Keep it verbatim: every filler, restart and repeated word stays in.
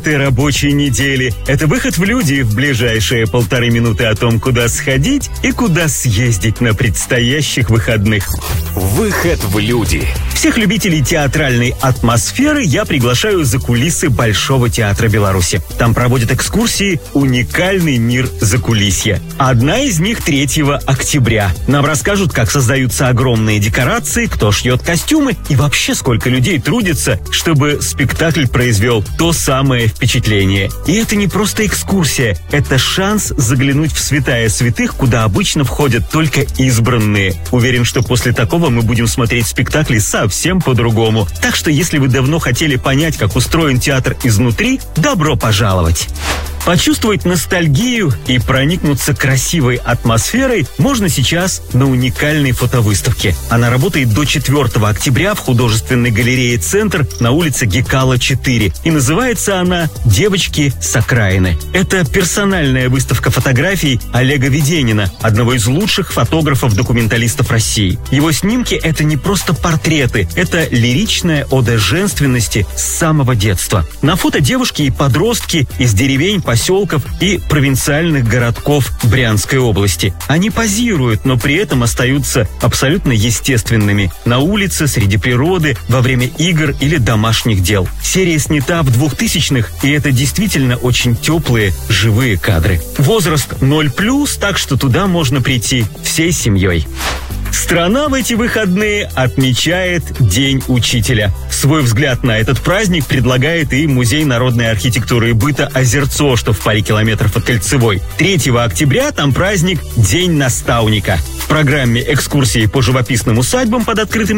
рабочей недели. Это выход в люди в ближайшие полторы минуты о том, куда сходить и куда съездить на предстоящих выходных. Выход в люди. Всех любителей театральной атмосферы я приглашаю за кулисы Большого театра Беларуси. Там проводят экскурсии «Уникальный мир закулисья». Одна из них третьего октября. Нам расскажут, как создаются огромные декорации, кто шьет костюмы и вообще сколько людей трудится, чтобы спектакль произвел то самое впечатление. И это не просто экскурсия, это шанс заглянуть в святая святых, куда обычно входят только избранные. Уверен, что после такого мы будем смотреть спектакли совсем по-другому. Так что, если вы давно хотели понять, как устроен театр изнутри, добро пожаловать! Почувствовать ностальгию и проникнуться красивой атмосферой можно сейчас на уникальной фотовыставке. Она работает до четвёртого октября в художественной галерее «Центр» на улице Геккала четыре. И называется она «Девочки с окраины». Это персональная выставка фотографий Олега Веденина, одного из лучших фотографов-документалистов России. Его снимки — это не просто портреты, это лиричная ода женственности с самого детства. На фото девушки и подростки из деревень, поселков и провинциальных городков Брянской области. Они позируют, но при этом остаются абсолютно естественными. На улице, среди природы, во время игр или домашних дел. Серия снята в двухтысячных, и это действительно очень теплые, живые кадры. Возраст ноль плюс, так что туда можно прийти всей семьей. Страна в эти выходные отмечает День учителя. Свой взгляд на этот праздник предлагает и Музей народной архитектуры и быта «Озерцо», что в паре километров от Кольцевой. третьего октября там праздник День наставника. В программе экскурсии по живописным усадьбам под открытым